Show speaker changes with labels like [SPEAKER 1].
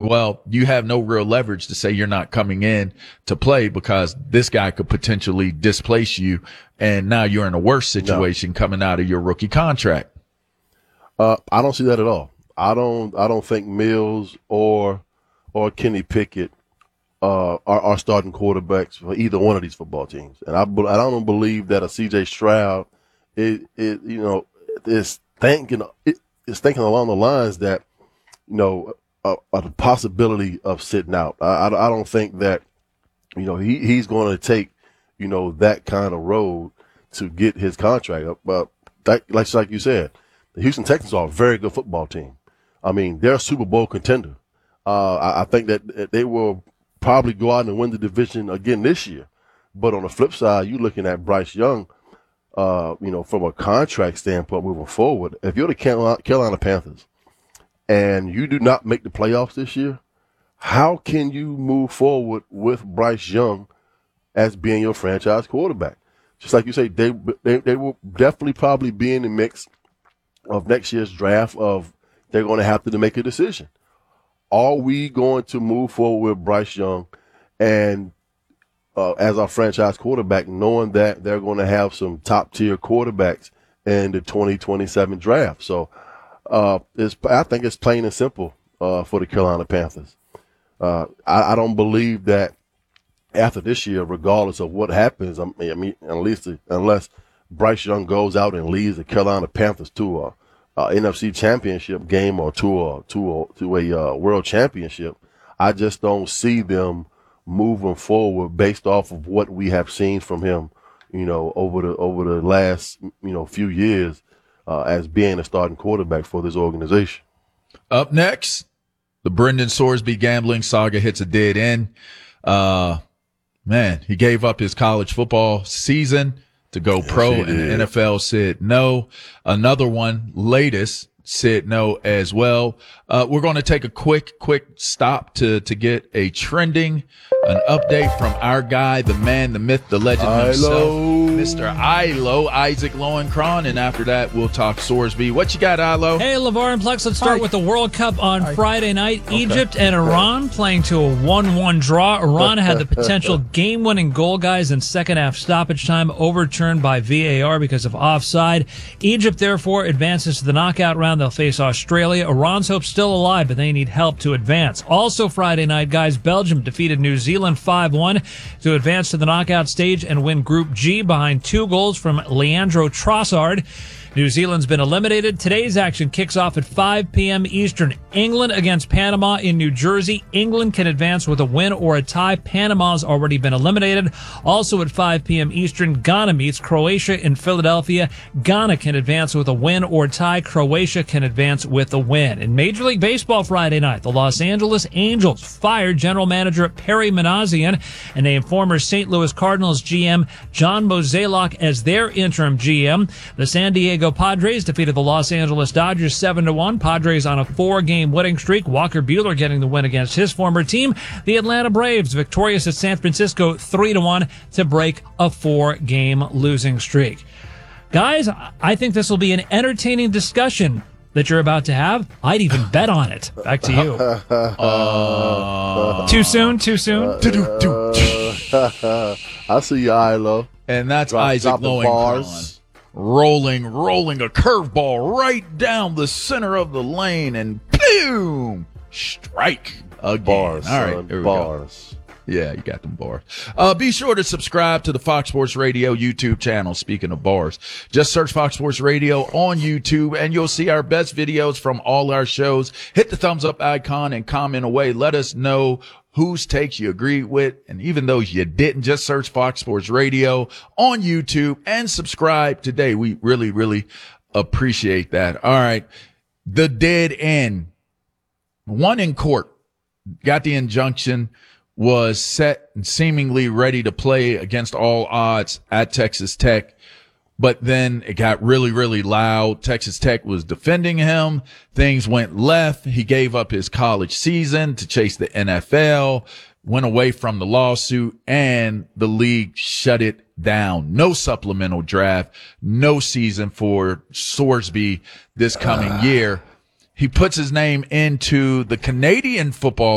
[SPEAKER 1] well, you have no real leverage to say you're not coming in to play because this guy could potentially displace you, and now you're in a worse situation coming out of your rookie contract.
[SPEAKER 2] I don't see that at all. I don't think Mills or Kenny Pickett are starting quarterbacks for either one of these football teams, and I don't believe that a C.J. Stroud is thinking along the lines that the possibility of sitting out. I don't think that he's going to take that kind of road to get his contract up. But like you said, the Houston Texans are a very good football team. I mean, they're a Super Bowl contender. I think that they will probably go out and win the division again this year. But on the flip side, you're looking at Bryce Young, from a contract standpoint moving forward. If you're the Carolina Panthers and you do not make the playoffs this year, how can you move forward with Bryce Young as being your franchise quarterback? Just like you say, they will definitely probably be in the mix of next year's draft of they're going to have to make a decision. Are we going to move forward with Bryce Young and as our franchise quarterback, knowing that they're going to have some top-tier quarterbacks in the 2027 draft? So I think it's plain and simple for the Carolina Panthers. I don't believe that after this year, regardless of what happens, unless Bryce Young goes out and leads the Carolina Panthers to a NFC Championship game or to a World Championship, I just don't see them moving forward based off of what we have seen from him, over the last few years as being a starting quarterback for this organization.
[SPEAKER 1] Up next, the Brendan Sorsby gambling saga hits a dead end. He gave up his college football season to go pro, and the NFL said no. Another one, latest, said no as well. We're going to take a quick stop to get an update from our guy, the man, the myth, the legend himself, Mr. Ilo, Isaac Lowenkron, and after that, we'll talk Sorsby. What you got, Ilo?
[SPEAKER 3] Hey, LeVar and Plex, let's start with the World Cup on Friday night. Okay. Egypt and Iran playing to a 1-1 draw. Iran had the potential game-winning goal, guys, in second-half stoppage time, overturned by VAR because of offside. Egypt, therefore, advances to the knockout round. They'll face Australia. Iran's hope still alive, but they need help to advance. Also Friday night, guys, Belgium defeated New Zealand 5-1 to advance to the knockout stage and win Group G behind 2 goals from Leandro Trossard. New Zealand's been eliminated. Today's action kicks off at 5 p.m. Eastern. England against Panama in New Jersey. England can advance with a win or a tie. Panama's already been eliminated. Also at 5 p.m. Eastern, Ghana meets Croatia in Philadelphia. Ghana can advance with a win or tie. Croatia can advance with a win. In Major League Baseball Friday night, the Los Angeles Angels fired general manager Perry Manassian and named former St. Louis Cardinals GM John Mozeliak as their interim GM. The San Diego Padres defeated the Los Angeles Dodgers 7-1. Padres on a 4-game winning streak. Walker Buehler getting the win against his former team. The Atlanta Braves victorious at San Francisco 3-1 to break a 4-game losing streak. Guys, I think this will be an entertaining discussion that you're about to have. I'd even bet on it. Back to you. Too soon?
[SPEAKER 2] I see you, Ilo.
[SPEAKER 1] And that's Isaac Lowenkron. Rolling a curveball right down the center of the lane and boom, strike again.
[SPEAKER 2] Bars,
[SPEAKER 1] all right,
[SPEAKER 2] there we bars.
[SPEAKER 1] Go. Yeah, you got them bars. Be sure to subscribe to the Fox Sports Radio YouTube channel. Speaking of bars, just search Fox Sports Radio on YouTube and you'll see our best videos from all our shows. Hit the thumbs up icon and comment away. Let us know whose takes you agree with. And even though you didn't, just search Fox Sports Radio on YouTube and subscribe today. We really, really appreciate that. All right. The dead end. One in court. Got the injunction, was set and seemingly ready to play against all odds at Texas Tech. But then it got really, really loud. Texas Tech was defending him. Things went left. He gave up his college season to chase the NFL, went away from the lawsuit, and the league shut it down. No supplemental draft, no season for Sorsby this coming year. He puts his name into the Canadian Football